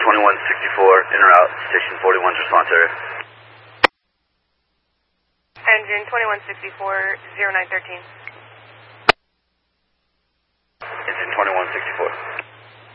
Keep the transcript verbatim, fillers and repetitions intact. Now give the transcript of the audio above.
twenty-one sixty-four, in route, station forty-one's response area. Engine twenty-one sixty-four, zero nine thirteen. Engine twenty-one sixty-four.